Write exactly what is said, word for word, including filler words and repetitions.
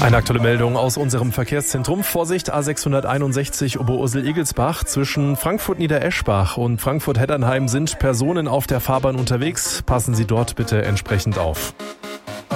Eine aktuelle Meldung aus unserem Verkehrszentrum. Vorsicht, A sechshunderteinundsechzig Oberursel-Igelsbach. Zwischen Frankfurt-Niedereschbach und Frankfurt-Heddernheim sind Personen auf der Fahrbahn unterwegs. Passen Sie dort bitte entsprechend auf.